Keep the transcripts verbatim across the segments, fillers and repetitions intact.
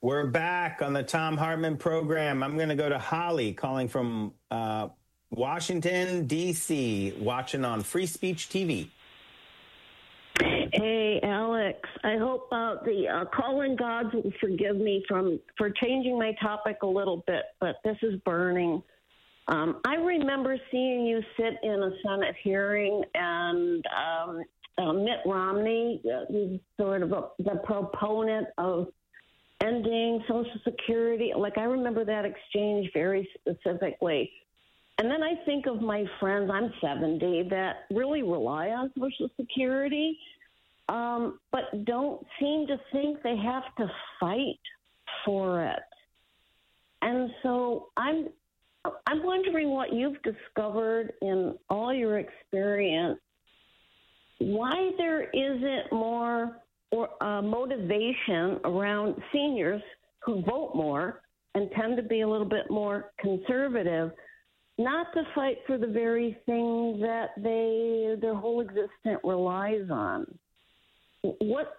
We're back on the Thom Hartmann program. I'm going to go to Holly calling from uh, Washington, D C, watching on Free Speech T V. Hey, Alex. I hope uh, the uh, call-in gods will forgive me from for changing my topic a little bit, but this is burning. Um, I remember seeing you sit in a Senate hearing, and um, uh, Mitt Romney, uh, sort of a, the proponent of ending Social Security. Like, I remember that exchange very specifically. And then I think of my friends, I'm seventy, that really rely on Social Security, um, but don't seem to think they have to fight for it. And so I'm I'm wondering what you've discovered in all your experience, why there isn't more or uh, motivation around seniors who vote more and tend to be a little bit more conservative, not to fight for the very thing that they their whole existence relies on. What?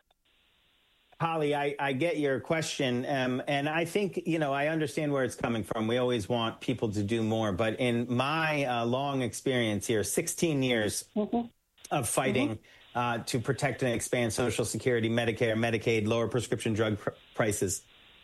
Holly, I, I get your question, um, and I think, you know, I understand where it's coming from. We always want people to do more, but in my uh, long experience here, sixteen years mm-hmm. of fighting mm-hmm. Uh, to protect and expand Social Security, Medicare, Medicaid, lower prescription drug pr- prices.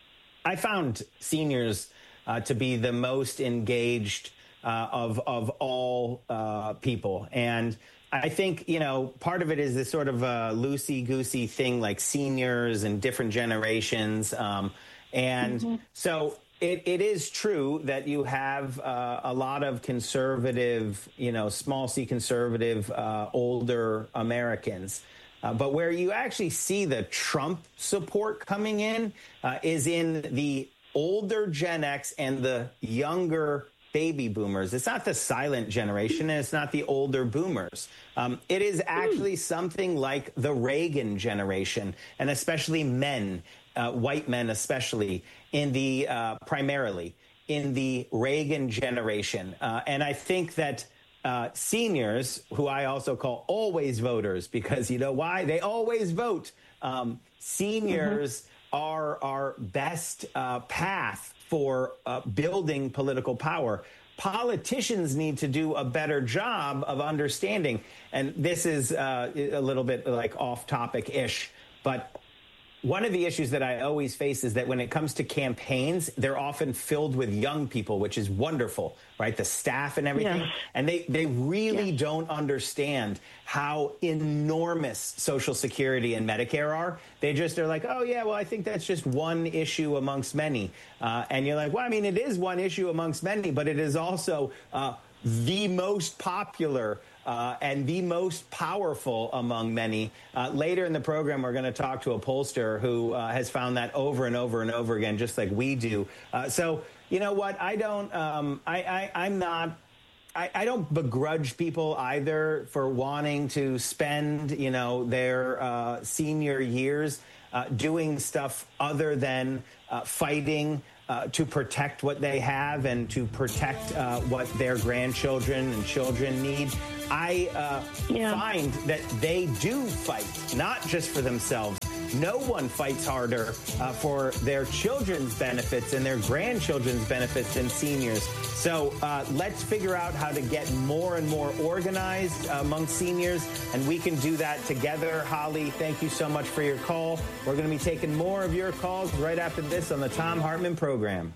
I found seniors uh, to be the most engaged uh, of of all uh, people. And I think, you know, part of it is this sort of uh, loosey-goosey thing like seniors and different generations. Um, and mm-hmm. so It, it is true that you have uh, a lot of conservative, you know, small c conservative, uh, older Americans. Uh, but where you actually see the Trump support coming in uh, is in the older Gen X and the younger baby boomers. It's not the silent generation, and it's not the older boomers. Um, it is actually something like the Reagan generation, and especially men. Uh, white men, especially in the uh, primarily in the Reagan generation. Uh, and I think that uh, seniors, who I also call always voters, because you know why? They always vote. Um, seniors mm-hmm. are our best uh, path for uh, building political power. Politicians need to do a better job of understanding. And this is uh, a little bit like off topic-ish, but one of the issues that I always face is that when it comes to campaigns, they're often filled with young people, which is wonderful, right? The staff and everything. Yeah. And they, they really yeah. don't understand how enormous Social Security and Medicare are. They just are like, oh, yeah, well, I think that's just one issue amongst many. Uh, and you're like, well, I mean, it is one issue amongst many, but it is also uh, the most popular Uh, and the most powerful among many. Uh, later in the program, we're going to talk to a pollster who uh, has found that over and over and over again, just like we do. Uh, so, you know what? I don't, um, I, I, I'm not, I, I don't begrudge people either for wanting to spend, you know, their uh, senior years uh, doing stuff other than uh, fighting Uh, to protect what they have and to protect uh, what their grandchildren and children need. I uh, yeah. find that they do fight, not just for themselves. No one fights harder uh, for their children's benefits and their grandchildren's benefits than seniors. So uh, let's figure out how to get more and more organized uh, among seniors, and we can do that together. Holly, thank you so much for your call. We're going to be taking more of your calls right after this on the Thom Hartmann program.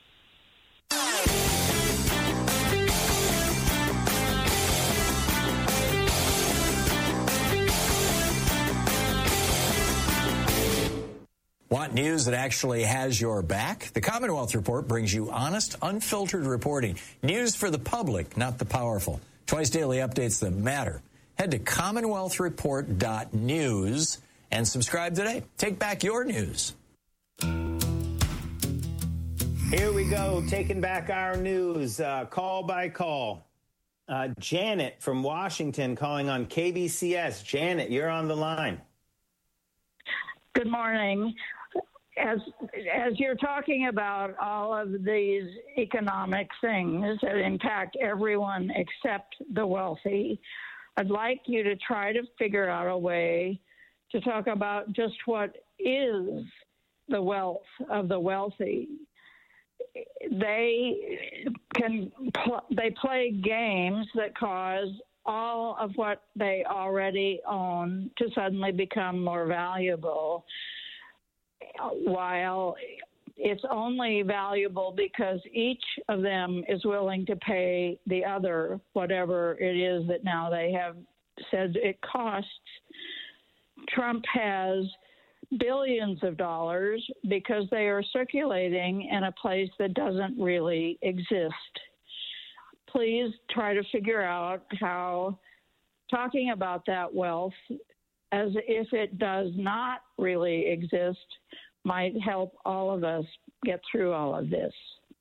Want news that actually has your back? The Commonwealth Report brings you honest, unfiltered reporting. News for the public, not the powerful. Twice daily updates that matter. Head to commonwealth report dot news and subscribe today. Take back your news. Here we go, taking back our news, uh, call by call. Uh, Janet from Washington calling on K B C S. Janet, you're on the line. Good morning. As as you're talking about all of these economic things that impact everyone except the wealthy, I'd like you to try to figure out a way to talk about just what is the wealth of the wealthy. They can pl- they play games that cause all of what they already own to suddenly become more valuable, while it's only valuable because each of them is willing to pay the other whatever it is that now they have said it costs. Trump has billions of dollars because they are circulating in a place that doesn't really exist. Please try to figure out how talking about that wealth as if it does not really exist might help all of us get through all of this.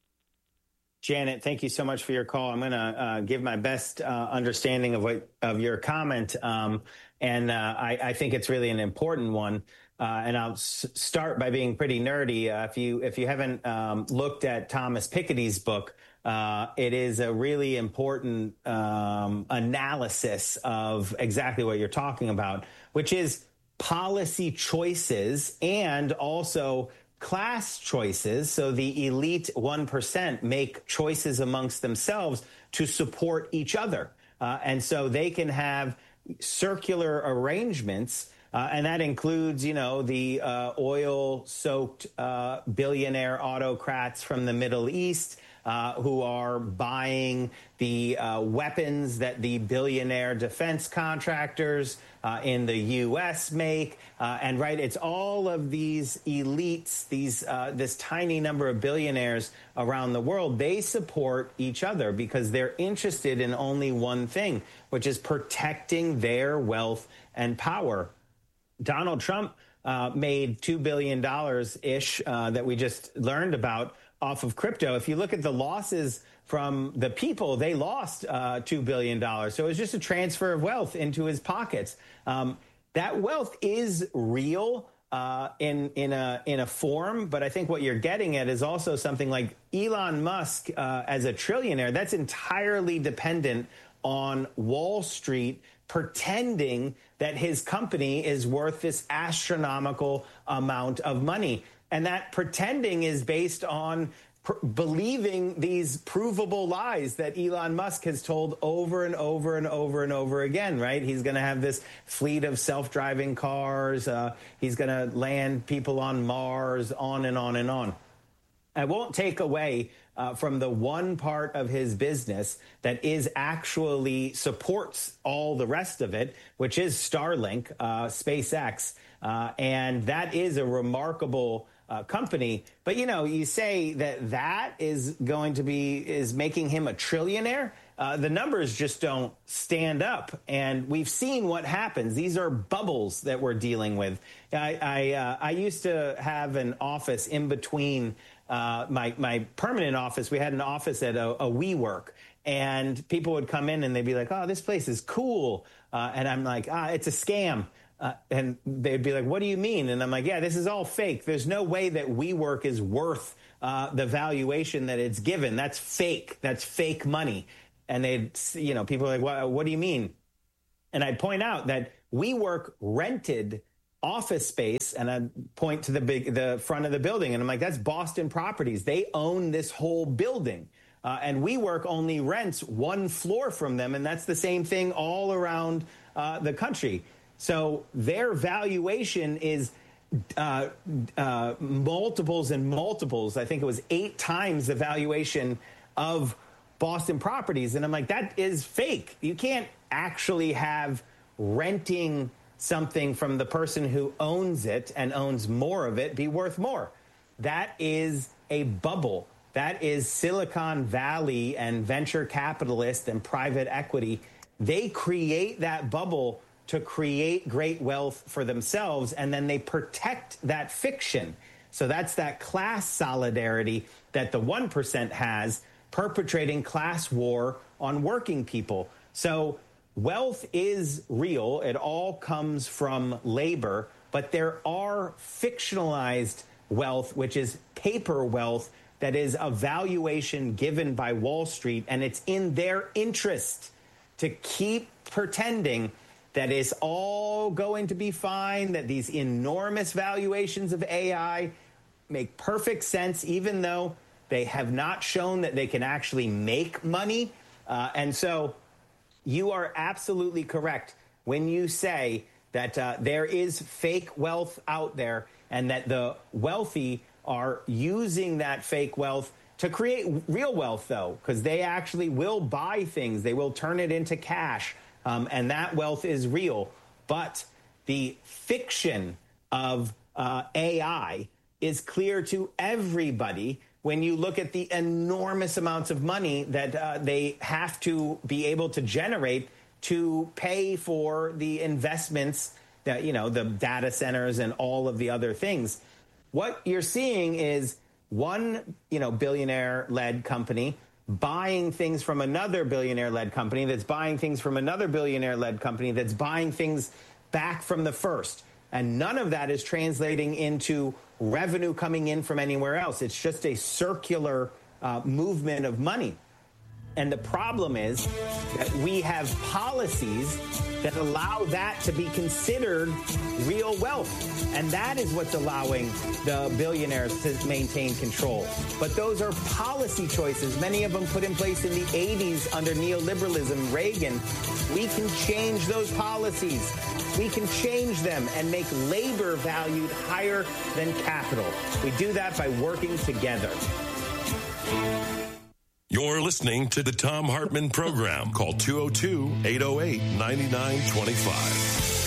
Janet, thank you so much for your call. I'm going to uh, give my best uh, understanding of what of your comment, um, and uh, I, I think it's really an important one. Uh, and I'll s- start by being pretty nerdy. Uh, if you if you haven't um, looked at Thomas Piketty's book, uh, it is a really important um, analysis of exactly what you're talking about, which is policy choices and also class choices. So the elite one percent make choices amongst themselves to support each other. Uh, and so they can have circular arrangements. Uh, and that includes, you know, the uh, oil-soaked uh, billionaire autocrats from the Middle East uh, who are buying the uh, weapons that the billionaire defense contractors uh, in the U S make. Uh, and, right, it's all of these elites, these uh, this tiny number of billionaires around the world. They support each other because they're interested in only one thing, which is protecting their wealth and power. Donald Trump uh, made two billion dollars-ish uh, that we just learned about off of crypto. If you look at the losses from the people, they lost uh, two billion dollars. So it was just a transfer of wealth into his pockets. Um, that wealth is real uh, in in a in a form, but I think what you're getting at is also something like Elon Musk uh, as a trillionaire. That's entirely dependent on Wall Street pretending that his company is worth this astronomical amount of money. And that pretending is based on pr- believing these provable lies that Elon Musk has told over and over and over and over again, right? He's going to have this fleet of self-driving cars. Uh, he's going to land people on Mars, on and on and on. I won't take away uh, from the one part of his business that is actually supports all the rest of it, which is Starlink, uh, SpaceX. Uh, and that is a remarkable uh, company. But, you know, you say that that is going to be is making him a trillionaire. Uh, the numbers just don't stand up. And we've seen what happens. These are bubbles that we're dealing with. I, I, uh, I used to have an office in between Uh, my my permanent office. We had an office at a, a WeWork, and people would come in and they'd be like, "Oh, this place is cool," uh, and I'm like, "Ah, it's a scam." Uh, and they'd be like, "What do you mean?" And I'm like, "Yeah, this is all fake. There's no way that WeWork is worth uh, the valuation that it's given. That's fake. That's fake money." And they'd, you know, people are like, "What? What do you mean?" And I'd point out that WeWork rented office space, and I point to the big, the front of the building, and I'm like, that's Boston Properties. They own this whole building, uh, and WeWork only rents one floor from them, and that's the same thing all around uh, the country. So their valuation is uh, uh, multiples and multiples. I think it was eight times the valuation of Boston Properties, and I'm like, that is fake. You can't actually have renting something from the person who owns it and owns more of it be worth more. That is a bubble. That is Silicon Valley and venture capitalists and private equity. They create that bubble to create great wealth for themselves, and then they protect that fiction. So that's that class solidarity that the one percent has, perpetrating class war on working people. So wealth is real. It all comes from labor, but there are fictionalized wealth, which is paper wealth, that is a valuation given by Wall Street, and it's in their interest to keep pretending that it's all going to be fine, that these enormous valuations of A I make perfect sense, even though they have not shown that they can actually make money. Uh, and so you are absolutely correct when you say that uh, there is fake wealth out there and that the wealthy are using that fake wealth to create real wealth, though, because they actually will buy things. They will turn it into cash, um, and that wealth is real. But the fiction of uh, A I is clear to everybody when you look at the enormous amounts of money that uh, they have to be able to generate to pay for the investments, that, you know, the data centers and all of the other things. What you're seeing is one, you know, billionaire-led company buying things from another billionaire-led company that's buying things from another billionaire-led company that's buying things back from the first. And none of that is translating into revenue coming in from anywhere else. It's just a circular uh, movement of money. And the problem is that we have policies that allow that to be considered real wealth. And that is what's allowing the billionaires to maintain control. But those are policy choices, many of them put in place in the eighties under neoliberalism, Reagan. We can change those policies. We can change them and make labor valued higher than capital. We do that by working together. You're listening to the Thom Hartmann Program. Call two oh two, eight oh eight, nine nine two five.